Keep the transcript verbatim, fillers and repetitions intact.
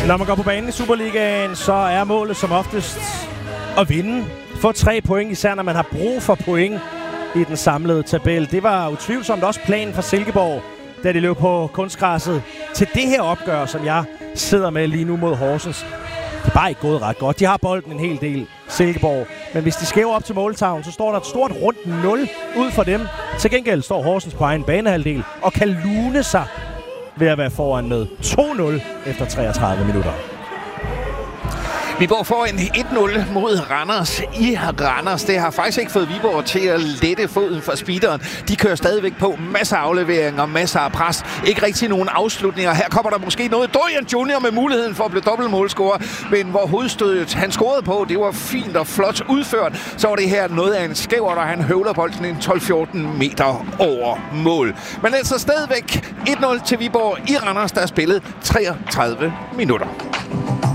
Når man går på banen i Superligaen, så er målet som oftest at vinde. Få tre point, især når man har brug for point i den samlede tabel. Det var utvivlsomt også planen for Silkeborg, da de løb på kunstgræsset til det her opgør, som jeg sidder med lige nu mod Horsens. Det er bare ikke gået ret godt. De har bolden en hel del, Silkeborg. Men hvis de skæver op til måltavlen, så står der et stort rundt nul ud for dem. Til gengæld står Horsens på egen banehalvdel og kan lune sig ved at være foran med to nul efter treogtredive minutter. Viborg får en et nul mod Randers i Randers. Det har faktisk ikke fået Viborg til at lette foden for speederen. De kører stadigvæk på. Masser af afleveringer, masser af pres. Ikke rigtig nogen afslutninger. Her kommer der måske noget. Dorian Junior med muligheden for at blive dobbeltmålscorer. Men hvor hovedstødet han scorede på, det var fint og flot udført. Så var det her noget af en skæver, der han høvler bolden en tolv fjorten meter over mål. Men altså stadigvæk et nul til Viborg i Randers, der er spillet treogtredive minutter.